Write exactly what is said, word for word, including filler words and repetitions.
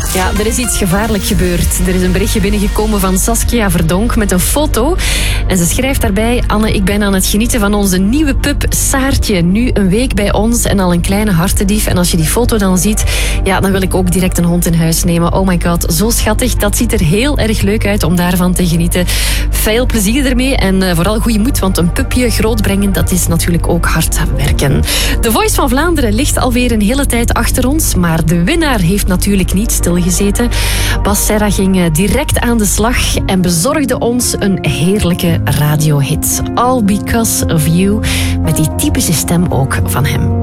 Ja, er is iets gevaarlijk gebeurd. Er is een berichtje binnengekomen van Saskia Verdonk met een foto. En ze schrijft daarbij: Anne, ik ben aan het genieten van onze nieuwe pup Saartje. Nu een week bij ons en al een kleine hartendief. En als je die foto dan ziet, ja, dan wil ik ook direct een hond in huis nemen. Oh my god, zo schattig. Dat ziet er heel erg leuk uit om daarvan te genieten. Veel plezier ermee en uh, vooral goede moed, want een pupje grootbrengen, dat is natuurlijk ook hard werken. De Voice van Vlaanderen ligt alweer een hele tijd achter ons, maar de winnaar heeft natuurlijk niet stilgezeten. Bas Serra ging direct aan de slag en bezorgde ons een heerlijke radiohit. All Because of You, met die typische stem ook van hem.